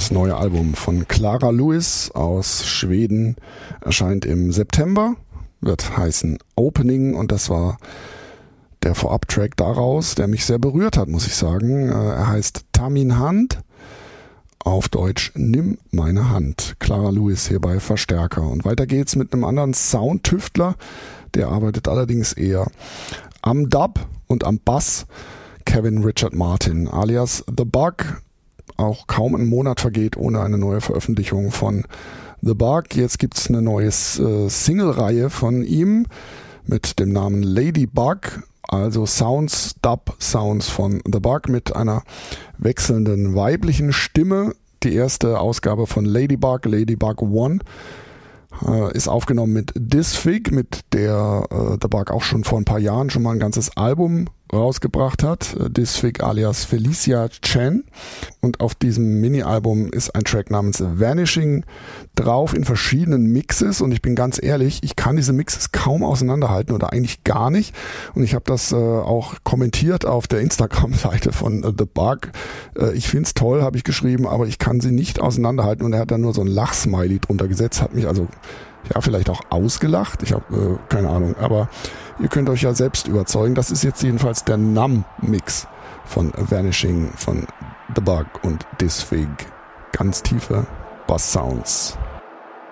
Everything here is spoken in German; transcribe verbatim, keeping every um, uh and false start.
Das neue Album von Clara Lewis aus Schweden erscheint im September, wird heißen Opening, und das war der Vorab-Track daraus, der mich sehr berührt hat, muss ich sagen. Er heißt Tamin Hand, auf Deutsch Nimm meine Hand. Clara Lewis hier bei Verstärker. Und weiter geht's mit einem anderen Soundtüftler, der arbeitet allerdings eher am Dub und am Bass. Kevin Richard Martin alias The Bug. Auch kaum ein Monat vergeht ohne eine neue Veröffentlichung von The Bug. Jetzt gibt's eine neue äh, Single-Reihe von ihm mit dem Namen Ladybug. Also Sounds, Dub-Sounds von The Bug mit einer wechselnden weiblichen Stimme. Die erste Ausgabe von Ladybug, Ladybug One, äh, ist aufgenommen mit Disfig, mit der äh, The Bug auch schon vor ein paar Jahren schon mal ein ganzes Album rausgebracht hat. Disfig alias Felicia Chen. Und auf diesem Mini-Album ist ein Track namens Vanishing drauf in verschiedenen Mixes. Und ich bin ganz ehrlich, ich kann diese Mixes kaum auseinanderhalten oder eigentlich gar nicht. Und ich habe das äh, auch kommentiert auf der Instagram-Seite von äh, The Bug. Äh, ich finde es toll, habe ich geschrieben, aber ich kann sie nicht auseinanderhalten. Und er hat dann nur so ein Lachsmiley drunter gesetzt, hat mich also ja vielleicht auch ausgelacht. Ich habe äh, keine Ahnung, aber ihr könnt euch ja selbst überzeugen. Das ist jetzt jedenfalls der Numb-Mix von Vanishing von The Bug und Disfig. Ganz tiefe Bass-Sounds.